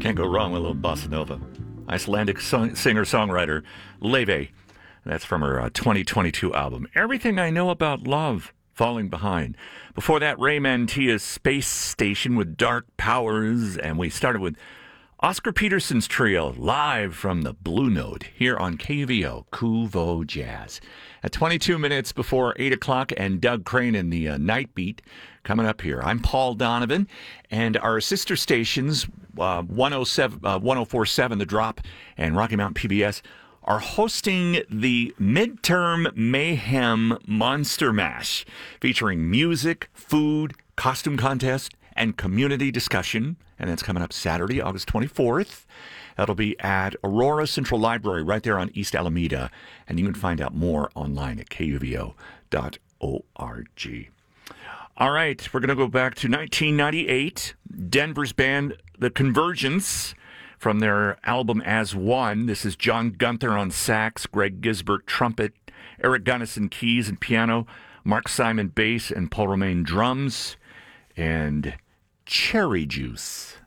Can't go wrong with a little bossa nova. Icelandic singer-songwriter Leve. That's from her 2022 album, Everything I Know About Love, Falling Behind. Before that, Ray Mantia's Space Station with Dark Powers. And we started with Oscar Peterson's trio, live from the Blue Note, here on KUVO, Kuvo Jazz. At 22 minutes before 8 o'clock, and Doug Crane in the Night Beat coming up here. I'm Paul Donovan, and our sister stations, 1047 The Drop and Rocky Mountain PBS, are hosting the Midterm Mayhem Monster Mash, featuring music, food, costume contest, and community discussion. And that's coming up Saturday, August 24th. That'll be at Aurora Central Library right there on East Alameda. And you can find out more online at kuvo.org. All right, we're going to go back to 1998. Denver's band, The Convergence, from their album As One. This is John Gunther on sax, Greg Gisbert trumpet, Eric Gunnison keys and piano, Mark Simon bass, and Paul Romain drums. And Cherry Juice.